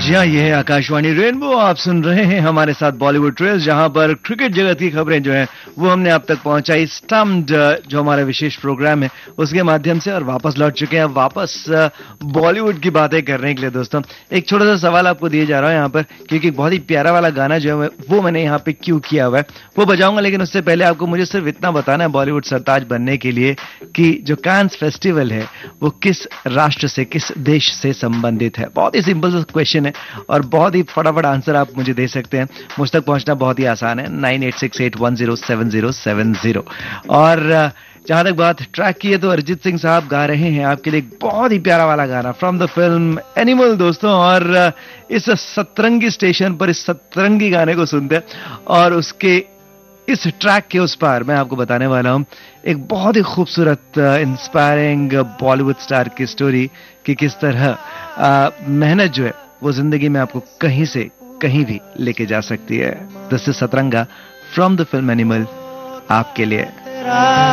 जी हाँ, ये है आकाशवाणी रेनबो। आप सुन रहे हैं हमारे साथ बॉलीवुड ट्रेल्स, जहां पर क्रिकेट जगत की खबरें जो हैं वो हमने आप तक पहुंचाई। स्टम्प्ड जो हमारा विशेष प्रोग्राम है उसके माध्यम से, और वापस लौट चुके हैं वापस बॉलीवुड की बातें करने के लिए। दोस्तों, एक छोटा सा सवाल आपको दिए जा रहा है यहाँ पर, क्योंकि बहुत ही प्यारा वाला गाना जो है वो मैंने यहाँ पे क्यों किया हुआ है वो बजाऊंगा, लेकिन उससे पहले आपको मुझे सिर्फ इतना बताना है बॉलीवुड सरताज बनने के लिए कि जो कांस फेस्टिवल है वो किस राष्ट्र से, किस देश से संबंधित है। बहुत ही सिंपल सा क्वेश्चन है और बहुत ही फटाफट आंसर आप मुझे दे सकते हैं। मुझ तक पहुंचना बहुत ही आसान है, 9868107070। और जहां तक बात ट्रैक की है तो अरिजीत सिंह साहब गा रहे हैं आपके लिए एक बहुत ही प्यारा वाला गाना फ्रॉम द फिल्म एनिमल। दोस्तों, और इस सतरंगी स्टेशन पर इस सतरंगी गाने को सुनते हैं और उसके इस ट्रैक के उस पार मैं आपको बताने वाला हूं एक बहुत ही खूबसूरत इंस्पायरिंग बॉलीवुड स्टार की स्टोरी कि किस तरह मेहनत जो है वो जिंदगी में आपको कहीं से कहीं भी लेके जा सकती है। This is Satranga from the film animal, आपके लिए।